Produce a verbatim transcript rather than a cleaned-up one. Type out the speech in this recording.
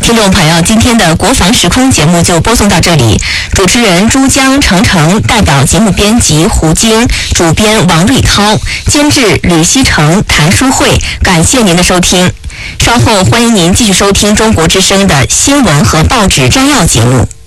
听众朋友，今天的国防时空节目就播送到这里。主持人珠江、程程，代表节目编辑胡晶，主编王瑞涛，监制吕希成、谭淑慧。感谢您的收听。稍后欢迎您继续收听中国之声的新闻和报纸摘要节目。